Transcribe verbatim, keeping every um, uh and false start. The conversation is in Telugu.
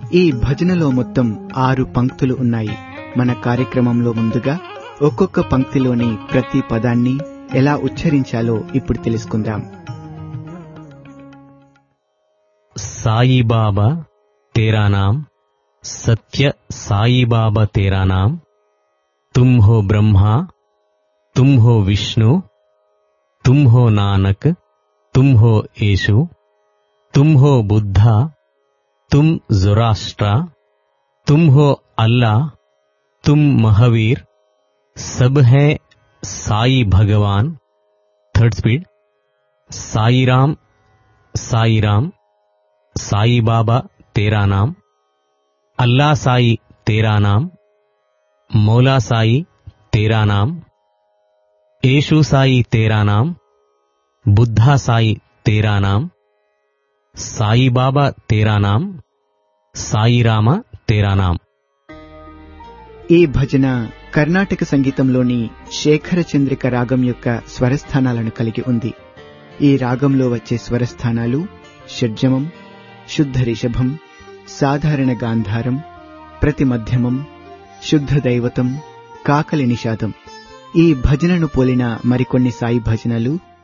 ఈ భజనలో మొత్తం ఆరు పంక్తులు ఉన్నాయి. మన కార్యక్రమంలో ముందుగా ఒక్కొక్క పంక్తిలోని ప్రతి పదాన్ని ఎలా ఉచ్చరించాలో ఇప్పుడు తెలుసుకుందాం. సాయిబాబా तेरा नाम, सत्य साई बाबा तेरा नाम, तुम हो ब्रह्मा, तुम हो विष्णु, तुम हो नानक, तुम हो येशु, तुम हो बुद्धा, तुम ज़ोरास्ट्रा, तुम हो अल्लाह, तुम महावीर, सब है साई भगवान. Third speed. साई राम, साई राम, साई बाबा तेरा नाम, अल्लाह साई तेरा नाम, मौला साई तेरा नाम, येशु साई तेरा नाम, बुद्धा साई तेरा नाम, साई बाबा तेरा नाम, साई रामा तेरा नाम. ఈ భజన కర్ణాటక సంగీతంలోని శేఖర చంద్రిక రాగం యొక్క స్వరస్థానాలను కలిగి ఉంది. ఈ రాగంలో వచ్చే స్వరస్థానాలు షడ్జమం, శుద్ధ రిషభం, సాధారణ గాంధారం, ప్రతి మధ్యమం, శుద్ధ దైవతం, కాకలి నిషాదం. ఈ భజనను పోలిన మరికొన్ని సాయి భజనలు